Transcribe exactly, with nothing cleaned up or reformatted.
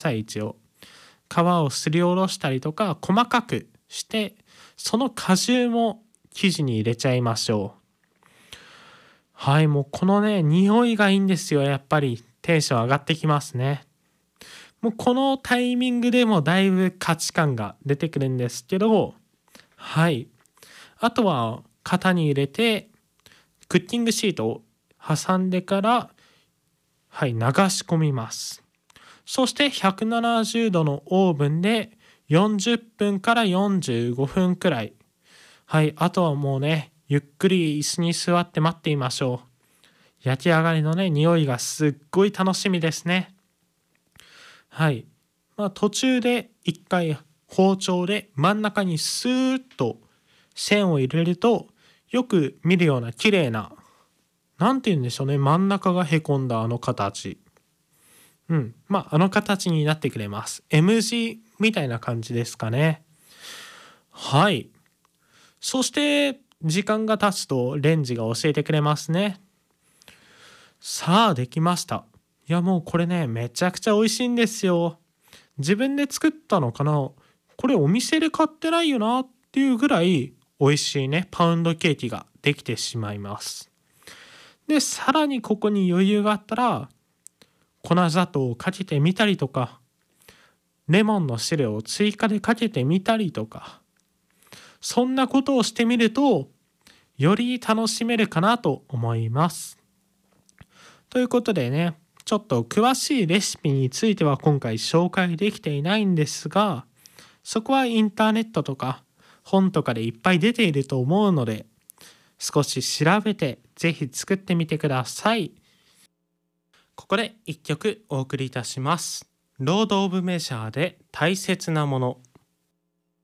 さい。一応皮をすりおろしたりとか細かくして、その果汁も生地に入れちゃいましょう。はい、もうこのね匂いがいいんですよ。やっぱりテンション上がってきますね。もうこのタイミングでもだいぶ価値観が出てくるんですけど、はい、あとは型に入れてクッキングシートを挟んでから、はい、流し込みます。そしてひゃくななじゅうどのオーブンでよんじゅっぷんからよんじゅうごふんくらい、はい、あとはもうねゆっくり椅子に座って待っていましょう。焼き上がりのね匂いがすっごい楽しみですね。はい、まあ、途中で一回包丁で真ん中にスーッと線を入れると、よく見るような綺麗な、なんて言うんでしょうね、真ん中がへこんだあの形、うん、まああの形になってくれます。 M 字みたいな感じですかね。はい、そして時間が経つとレンジが教えてくれますね。さあできました。いやもうこれねめちゃくちゃ美味しいんですよ。自分で作ったのかな、これお店で買ってないよなっていうぐらい美味しいねパウンドケーキができてしまいます。でさらにここに余裕があったら粉砂糖をかけてみたりとか、レモンの汁を追加でかけてみたりとか、そんなことをしてみるとより楽しめるかなと思います。ということでね、ちょっと詳しいレシピについては今回紹介できていないんですが、そこはインターネットとか本とかでいっぱい出ていると思うので、少し調べてぜひ作ってみてください。ここでいっきょくお送りいたします。ロード・オブ・メジャーで大切なもの。